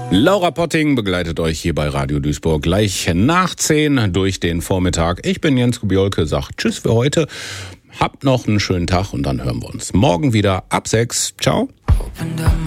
Laura Potting begleitet euch hier bei Radio Duisburg gleich nach 10 durch den Vormittag. Ich bin Jens Kubiolke, sag Tschüss für heute. Habt noch einen schönen Tag und dann hören wir uns morgen wieder ab 6. Ciao.